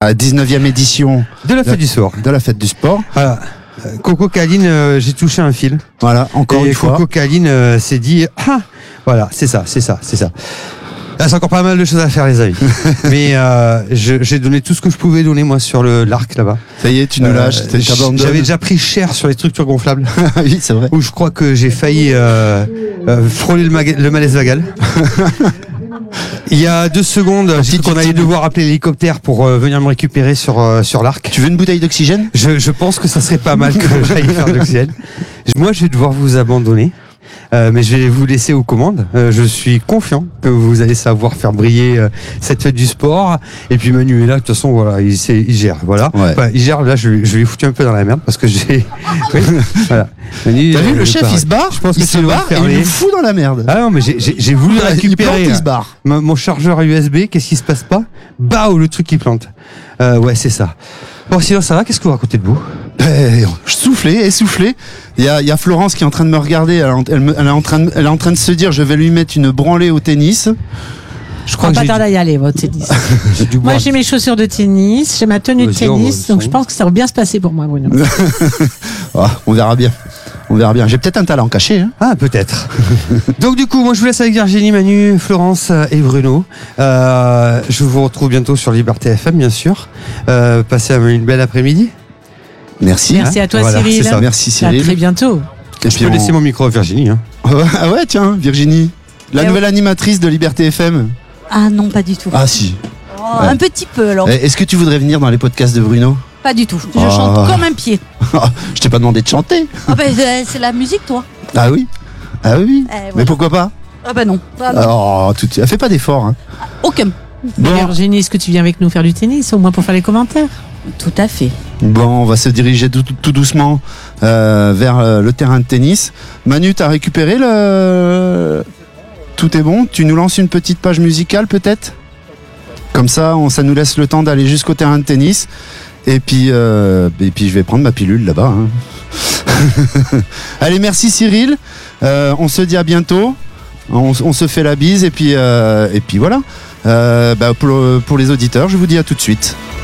à 19e édition de la fête du sport. De la fête du sport. Voilà. Coco Caline, j'ai touché un fil. Voilà, encore une fois. Coco Caline s'est dit, voilà, c'est ça. Là, c'est encore pas mal de choses à faire, les amis. Mais j'ai donné tout ce que je pouvais donner, moi, sur l'arc, là-bas. Ça y est, tu nous lâches, t'abandonnes. J'avais déjà pris cher sur les structures gonflables. Oui, c'est vrai. Où je crois que j'ai failli frôler le malaise vagal. Il y a 2 secondes, j'ai cru qu'on allait devoir appeler l'hélicoptère pour venir me récupérer sur l'arc. Tu veux une bouteille d'oxygène ? Je pense que ça serait pas mal que j'aille faire de l'oxygène. Moi, je vais devoir vous abandonner. Mais je vais vous laisser aux commandes. Je suis confiant que vous allez savoir faire briller cette fête du sport. Et puis Manu est là, de toute façon, voilà, il gère. Voilà. Ouais. Enfin, il gère. Là, je lui foutu un peu dans la merde parce que j'ai. Oui, voilà. Manu, t'as vu le chef, il se barre. Je pense qu'il se barre et il nous fout dans la merde. Ah non, mais j'ai voulu récupérer. Il se barre. Mon chargeur USB. Qu'est-ce qui se passe pas ? Bah, le truc qui plante. Ouais, c'est ça. Bon, sinon ça va, qu'est-ce que vous racontez de vous ? Essoufflé. Il y a Florence qui est en train de me regarder, elle est en train de se dire je vais lui mettre une branlée au tennis. Je crois pas tarder à y aller, au tennis. Moi, j'ai mes chaussures de tennis, j'ai ma tenue de tennis, donc je pense que ça va bien se passer pour moi, Bruno. On verra bien. J'ai peut-être un talent caché. Hein. Ah, peut-être. Donc, du coup, moi, je vous laisse avec Virginie, Manu, Florence et Bruno. Je vous retrouve bientôt sur Liberté FM, bien sûr. Passez une belle après-midi. Merci. Merci à toi, voilà, Cyril. Merci, Cyril. À très bientôt. Et je peux laisser mon micro à Virginie. Hein. Ah ouais, tiens, Virginie. La nouvelle animatrice de Liberté FM. Ah non, pas du tout. Ah si. Ouais. Un petit peu, alors. Est-ce que tu voudrais venir dans les podcasts de Bruno ? Pas du tout. Je chante comme un pied. Je t'ai pas demandé de chanter. Ah ben, c'est la musique, toi. Ah oui. Voilà. Mais pourquoi pas ? Ah ben non. Fais pas d'effort. Hein. Aucun. Bon. Virginie, est-ce que tu viens avec nous faire du tennis, au moins pour faire les commentaires ? Tout à fait. Bon, on va se diriger tout doucement vers le terrain de tennis. Manu, t'as récupéré Tout est bon ? Tu nous lances une petite page musicale peut-être ? Comme ça, ça nous laisse le temps d'aller jusqu'au terrain de tennis. Et puis je vais prendre ma pilule là-bas. Hein. Allez, merci Cyril. On se dit à bientôt. On se fait la bise et puis voilà. Pour les auditeurs, je vous dis à tout de suite.